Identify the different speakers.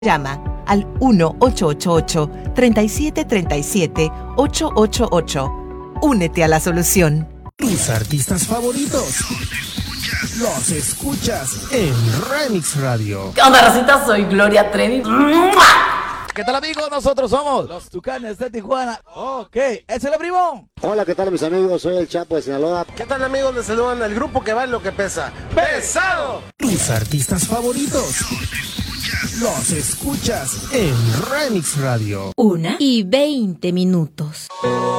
Speaker 1: Llama al 1-888-3737-888. Únete a la solución.
Speaker 2: Tus artistas favoritos los escuchas en Remix Radio.
Speaker 3: ¿Qué onda, racita? Soy Gloria Trevi.
Speaker 4: ¿Qué tal, amigos? Nosotros somos los Tucanes de Tijuana. Ok, ¡es el primo!
Speaker 5: Hola, ¿qué tal, mis amigos? Soy el Chapo de Sinaloa.
Speaker 6: ¿Qué tal, amigos? Les saludan el grupo que va en lo que pesa. ¡Pesado!
Speaker 2: Tus artistas favoritos los escuchas en Remix Radio.
Speaker 7: 1:20.